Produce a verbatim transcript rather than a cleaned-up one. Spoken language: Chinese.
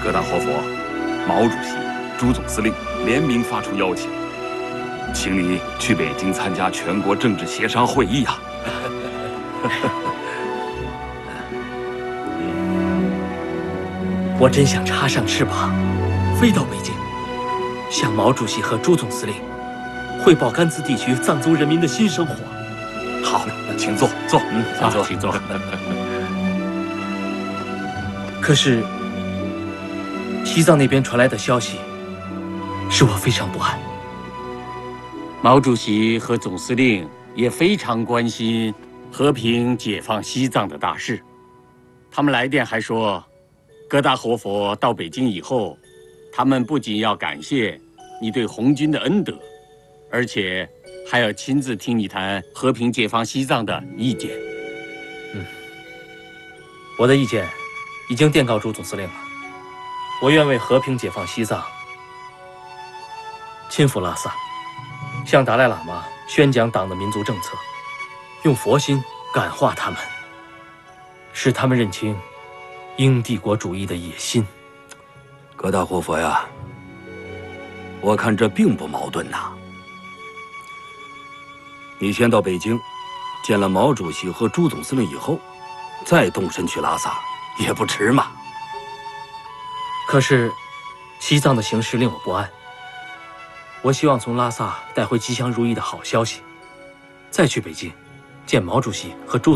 各大活佛、毛主席、朱总司令联名发出邀请，请你去北京参加全国政治协商会议啊！ 我真想插上翅膀，飞到北京，向毛主席和朱总司令汇报甘孜地区藏族人民的新生活。 好，请坐，坐，嗯，请坐，请坐。 可是，西藏那边传来的消息，使我非常不安。 毛主席和总司令也非常关心和平解放西藏的大事，他们来电还说，各大活佛到北京以后，他们不仅要感谢你对红军的恩德，而且还要亲自听你谈和平解放西藏的意见。 嗯，我的意见已经电告朱总司令了，我愿为和平解放西藏亲赴拉萨，向达赖喇嘛宣讲党的民族政策，用佛心感化他们，使他们认清英帝国主义的野心。 各大活佛呀，我看这并不矛盾呐。你先到北京，见了毛主席和朱总司令以后，再动身去拉萨，也不迟嘛。 可是，西藏的形势令我不安。我希望从拉萨带回吉祥如意的好消息，再去北京，见毛主席和朱。